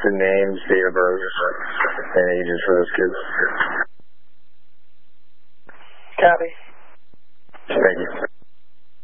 the names, date of birth, and ages for those kids. Copy. Thank you.